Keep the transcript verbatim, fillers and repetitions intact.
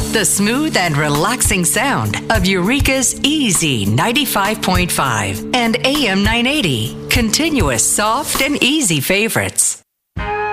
The smooth and relaxing sound of Eureka's Easy ninety-five point five and A M nine eighty. Continuous soft and easy favorites.